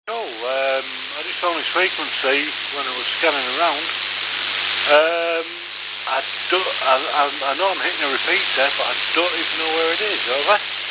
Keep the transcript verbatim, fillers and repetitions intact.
Oh, um, I just found this frequency when I was scanning around. Um, I don't, I, I, I know I'm hitting a repeater, but I don't even know where it is. Over.